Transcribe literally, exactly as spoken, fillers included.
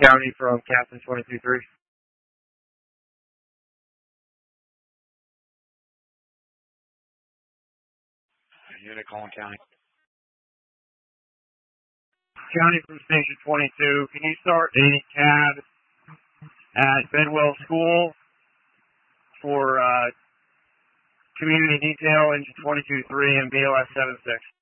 County from Captain twenty-two three. Unit calling County. County from Station twenty-two, can you start a C A D at Bedwell School for uh, community detail engine twenty-two three and B O S seven six?